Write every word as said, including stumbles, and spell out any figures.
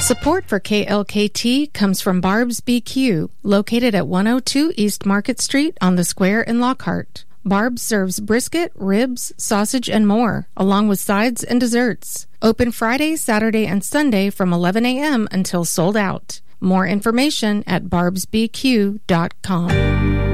Support for K L K T comes from Barb's B Q, located at one oh two East Market Street on the Square in Lockhart. Barb's serves brisket, ribs, sausage, and more, along with sides and desserts. Open Friday, Saturday, and Sunday from eleven a.m. until sold out. More information at barbs b q dot com.